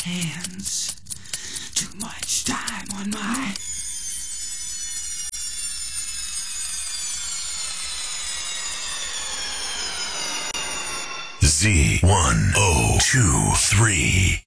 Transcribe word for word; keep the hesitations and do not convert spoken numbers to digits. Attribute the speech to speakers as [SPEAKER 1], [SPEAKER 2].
[SPEAKER 1] hands. Too much time on my...
[SPEAKER 2] Z one oh two three.